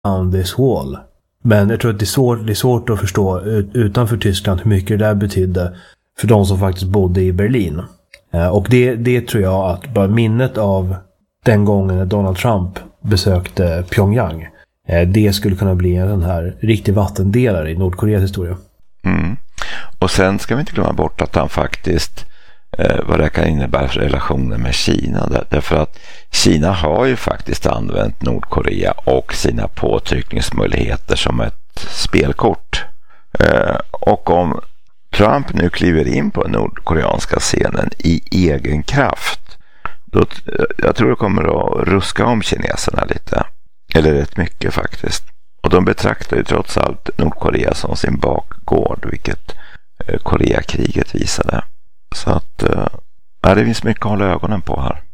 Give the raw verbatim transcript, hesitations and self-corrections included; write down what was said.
down this wall. Men jag tror att det är svårt, det är svårt att förstå utanför Tyskland hur mycket det där betydde för de som faktiskt bodde i Berlin. Och det, det tror jag att bara minnet av den gången när Donald Trump besökte Pyongyang, det skulle kunna bli en sån här riktig vattendelare i Nordkoreas historia. Mm. Och sen ska vi inte glömma bort att han faktiskt eh, vad det kan innebära för relationen med Kina. Där, därför att Kina har ju faktiskt använt Nordkorea och sina påtryckningsmöjligheter som ett spelkort. Eh, och om Trump nu kliver in på den nordkoreanska scenen i egen kraft, då, jag tror det kommer att ruska om kineserna lite. Eller rätt mycket faktiskt. Och de betraktar ju trots allt Nordkorea som sin bakgård, vilket eh, Koreakriget visade. Så att eh, det finns mycket att hålla ögonen på här.